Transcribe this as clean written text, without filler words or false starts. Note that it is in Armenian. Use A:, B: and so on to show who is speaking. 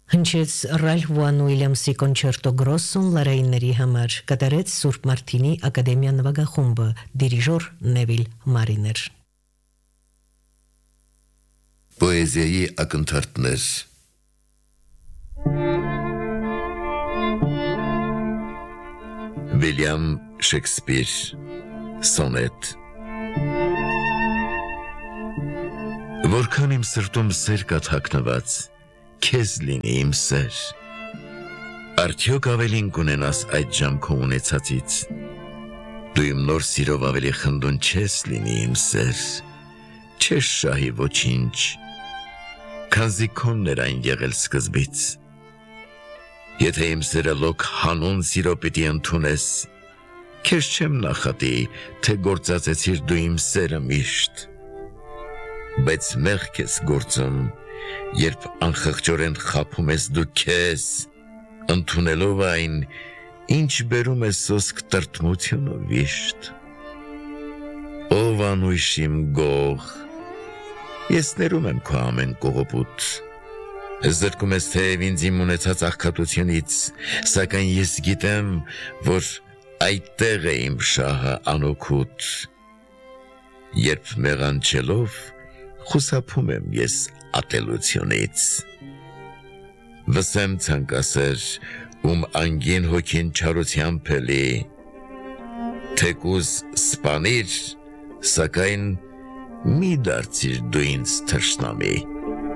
A: Հնչեց Ռալֆ Վան Ուիլյամսի կոնչերտո գրոսոն լարայինների համար, կատարեց Սուրբ Մարտինի ակադեմիա նվագախումբը, դիրիժոր Նևիլ Մարիներ։
B: Պոեզիայի ակնթարթներ Վիլյամ Շեքսպիր Սոնետ Որքան իմ սրտում սեր կա թաքնված, քեզ լինի իմ սեր, արդյոք ավելին կունենաս այդ ժամքո ունեցածից, դու իմ նոր սիրով ավելի խնդուն չես լինի իմ սեր, չես շահի ոչինչ, քանզի քոնն էր այն եղել սկզբից, եթե իմ սերը լոկ հանուն սիրո պիտի ընդունես, քեզ չեմ նախատի, թե գործածեցիր դու իմ սերը միշտ, բայց մեղք ես գործում, երբ անխղճորեն խաբում ես դու քեզ, ընդունելով այն, ինչ բերում է սոսկ տրտմություն ու վիշտ։ Ով անույշ իմ գող, ես ներում եմ քո ամեն կողոպուտ, զրկում ես թեև ինձ իմ ունեցած աղքատությունից, սակայն ես գիտեմ, որ այդտեղ է իմ շահը անօգուտ, երբ մեղանչելով, խուսափում եմ ես ատելությունից։ Վսեմ ցանկասեր, ում անգին հոգին չարությամբ է լի, թեկուզ սպանիր, սակայն մի դարձիր դու ինձ թշնամի։